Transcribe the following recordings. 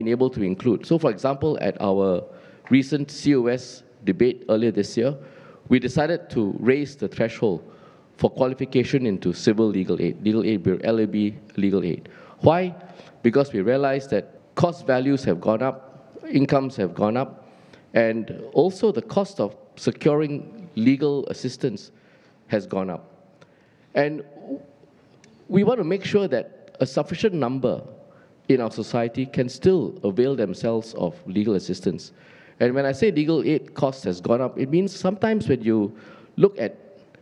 been able to include. So, for example, at our recent COS debate earlier this year, we decided to raise the threshold for qualification into civil legal aid, LAB legal aid. Why? Because we realized that cost values have gone up, incomes have gone up, and also the cost of securing legal assistance has gone up. And we want to make sure that a sufficient number in our society can still avail themselves of legal assistance. And when I say legal aid cost has gone up, it means sometimes when you look at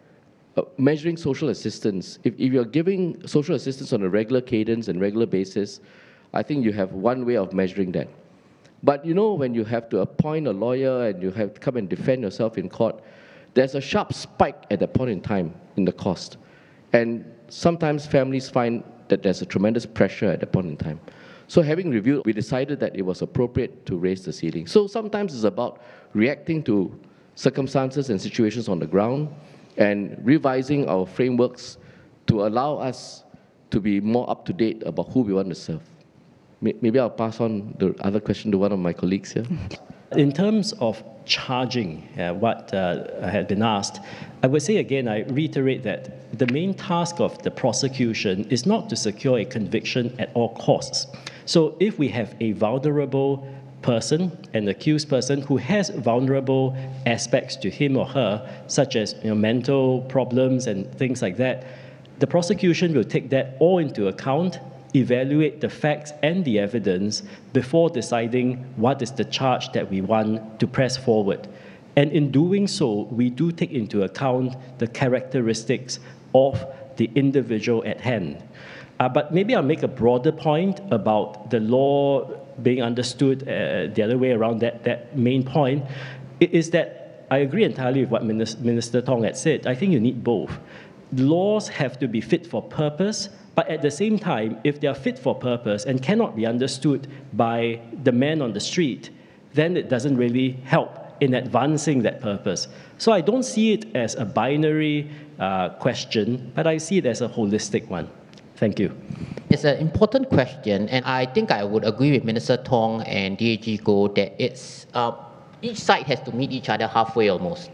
measuring social assistance, if you're giving social assistance on a regular cadence and regular basis, I think you have one way of measuring that. But you know, when you have to appoint a lawyer and you have to come and defend yourself in court, there's a sharp spike at that point in time in the cost. And sometimes families find that there's a tremendous pressure at that point in time. So having reviewed, we decided that it was appropriate to raise the ceiling. So sometimes it's about reacting to circumstances and situations on the ground and revising our frameworks to allow us to be more up to date about who we want to serve. Maybe I'll pass on the other question to one of my colleagues here. In terms of charging, what had been asked, I would say again, I reiterate that the main task of the prosecution is not to secure a conviction at all costs. So if we have a vulnerable person, an accused person who has vulnerable aspects to him or her, such as mental problems and things like that, the prosecution will take that all into account, evaluate the facts and the evidence before deciding what is the charge that we want to press forward. And in doing so, we do take into account the characteristics of the individual at hand. But maybe I'll make a broader point about the law being understood the other way around that main point, is that I agree entirely with what Minister Tong had said. I think you need both. Laws have to be fit for purpose, but at the same time, if they are fit for purpose and cannot be understood by the man on the street, then it doesn't really help in advancing that purpose. So I don't see it as a binary question, but I see it as a holistic one. Thank you. It's an important question, and I think I would agree with Minister Tong and DAG Goh that it's each side has to meet each other halfway almost.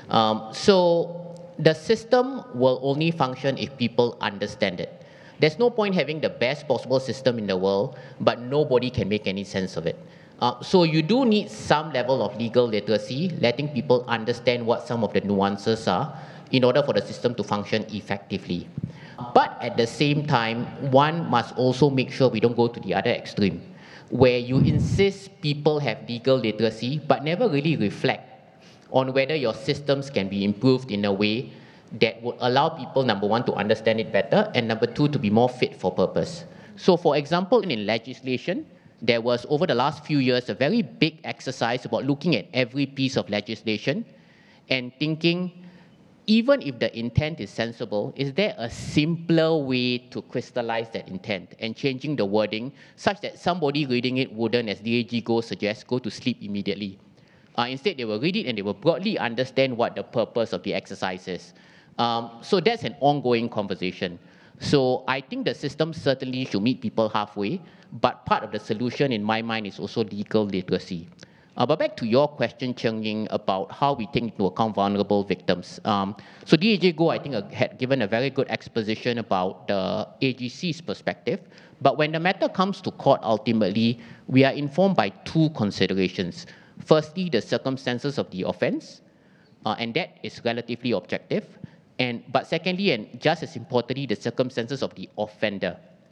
So the system will only function if people understand it. There's no point having the best possible system in the world, but nobody can make any sense of it. So you do need some level of legal literacy, letting people understand what some of the nuances are in order for the system to function effectively. But at the same time, one must also make sure we don't go to the other extreme, where you insist people have legal literacy, but never really reflect on whether your systems can be improved in a way that would allow people, number one, to understand it better, and number two, to be more fit for purpose. So, for example, in legislation, there was, over the last few years, a very big exercise about looking at every piece of legislation and thinking, even if the intent is sensible, is there a simpler way to crystallize that intent and changing the wording such that somebody reading it wouldn't, as DAG Goh suggests, go to sleep immediately? Instead, they will read it and they will broadly understand what the purpose of the exercise is. So that's an ongoing conversation. So I think the system certainly should meet people halfway, but part of the solution in my mind is also legal literacy. But back to your question, Cheng Ying, about how we take into account vulnerable victims. So DAG Goh, I think, had given a very good exposition about the AGC's perspective. But when the matter comes to court, ultimately, we are informed by two considerations. Firstly, the circumstances of the offense, and that is relatively objective. But secondly, and just as importantly, the circumstances of the offender.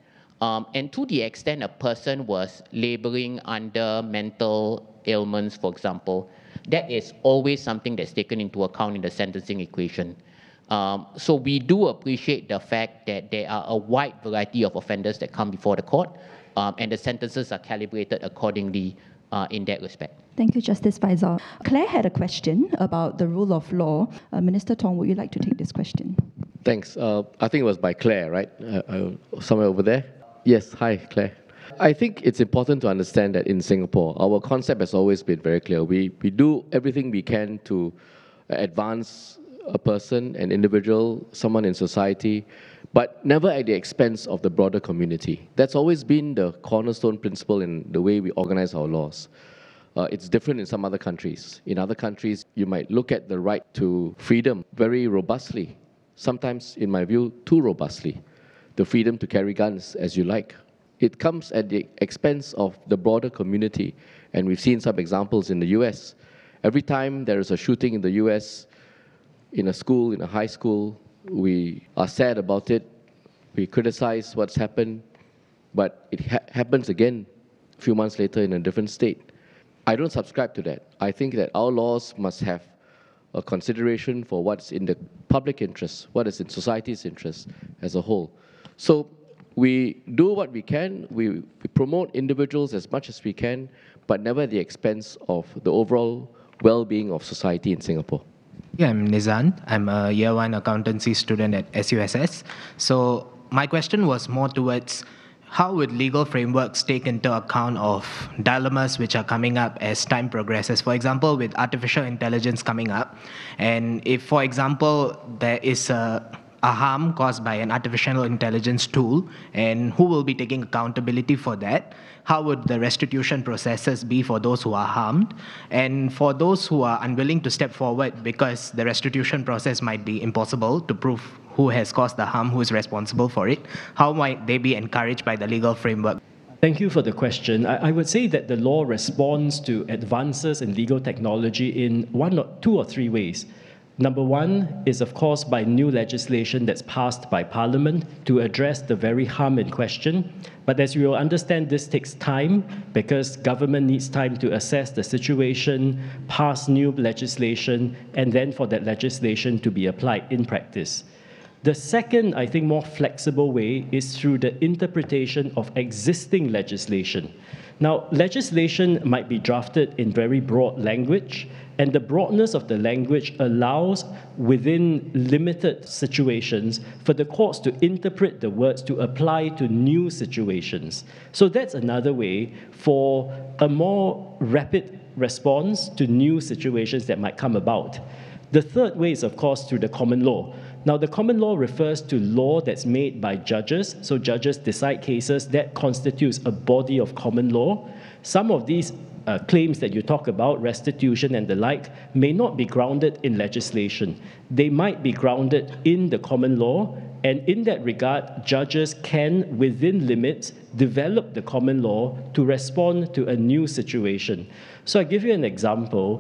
And to the extent a person was laboring under mental ailments, for example, that is always something that's taken into account in the sentencing equation. So we do appreciate the fact that there are a wide variety of offenders that come before the court, and the sentences are calibrated accordingly in that respect. Thank you, Justice Faisal. Claire had a question about the rule of law. Minister Tong, would you like to take this question? Thanks. I think it was by Claire, right? Somewhere over there. Yes, hi, Claire. I think it's important to understand that in Singapore, our concept has always been very clear. We do everything we can to advance a person, an individual, someone in society, but never at the expense of the broader community. That's always been the cornerstone principle in the way we organize our laws. It's different in some other countries. In other countries, you might look at the right to freedom very robustly, sometimes, in my view, too robustly. The freedom to carry guns as you like. It comes at the expense of the broader community, and we've seen some examples in the US. Every time there is a shooting in the US, in a school, in a high school, we are sad about it, we criticize what's happened, but it happens again a few months later in a different state. I don't subscribe to that. I think that our laws must have a consideration for what's in the public interest, what is in society's interest as a whole. So we do what we can, we promote individuals as much as we can, but never at the expense of the overall well-being of society in Singapore. Yeah, I'm Nizan. I'm a year 1 accountancy student at SUSS. So my question was more towards how would legal frameworks take into account of dilemmas which are coming up as time progresses? For example, with artificial intelligence coming up, and if, for example, there is a harm caused by an artificial intelligence tool, and who will be taking accountability for that? How would the restitution processes be for those who are harmed? And for those who are unwilling to step forward because the restitution process might be impossible to prove who has caused the harm, who is responsible for it, how might they be encouraged by the legal framework? Thank you for the question. I would say that the law responds to advances in legal technology in two or three ways. Number one is, of course, by new legislation that's passed by Parliament to address the very harm in question. But as you will understand, this takes time because government needs time to assess the situation, pass new legislation, and then for that legislation to be applied in practice. The second, I think, more flexible way is through the interpretation of existing legislation. Now, legislation might be drafted in very broad language, and the broadness of the language allows, within limited situations, for the courts to interpret the words to apply to new situations. So that's another way for a more rapid response to new situations that might come about. The third way is, of course, through the common law. Now, the common law refers to law that's made by judges. So judges decide cases that constitutes a body of common law. Some of these claims that you talk about, restitution and the like, may not be grounded in legislation. They might be grounded in the common law, and in that regard, judges can, within limits, develop the common law to respond to a new situation. So I give you an example.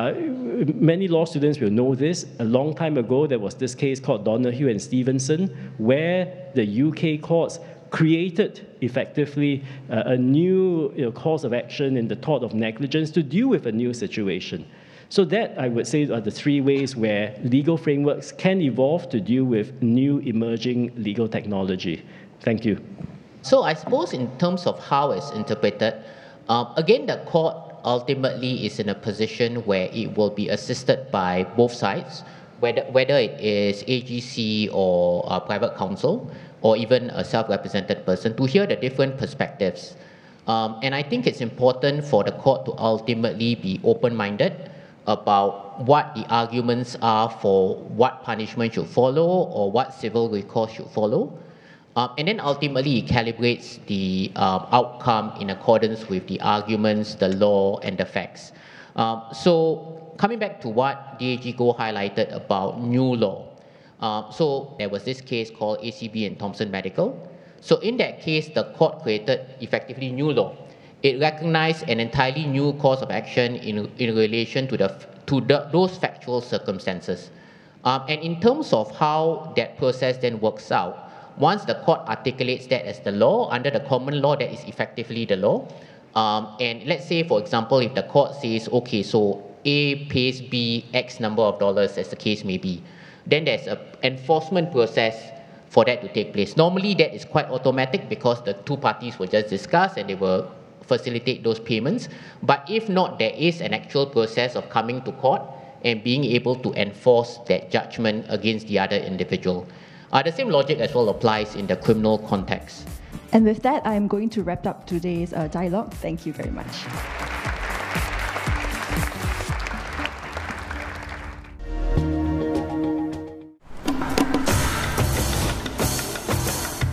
Many law students will know this. A long time ago, there was this case called Donoghue and Stevenson, where the UK courts created, effectively, a new cause of action in the tort of negligence to deal with a new situation. So that, I would say, are the three ways where legal frameworks can evolve to deal with new emerging legal technology. Thank you. So I suppose in terms of how it's interpreted, again, the court ultimately is in a position where it will be assisted by both sides, whether it is AGC or private counsel, or even a self-represented person, to hear the different perspectives. And I think it's important for the court to ultimately be open-minded about what the arguments are for what punishment should follow or what civil recourse should follow. And then ultimately it calibrates the outcome in accordance with the arguments, the law, and the facts. So coming back to what DAG Goh highlighted about new law. So there was this case called ACB and Thomson Medical. So in that case, the court created effectively new law. It recognized an entirely new course of action in relation to those factual circumstances. And in terms of how that process then works out, once the court articulates that as the law, under the common law, that is effectively the law. And let's say, for example, if the court says, okay, so A pays B X number of dollars, as the case may be, then there's an enforcement process for that to take place. Normally, that is quite automatic because the two parties will just discuss and they will facilitate those payments. But if not, there is an actual process of coming to court and being able to enforce that judgment against the other individual. The same logic as well applies in the criminal context. And with that, I'm going to wrap up today's dialogue. Thank you very much.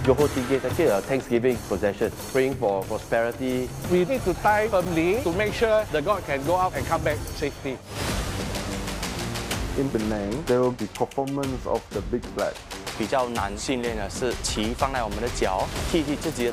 Johor Tinggi is actually a Thanksgiving procession, praying for prosperity. We need to tie firmly to make sure the god can go out and come back safely. In Penang, there will be performance of the big flag. 比较难训练的是旗放在我们的脚，替自己的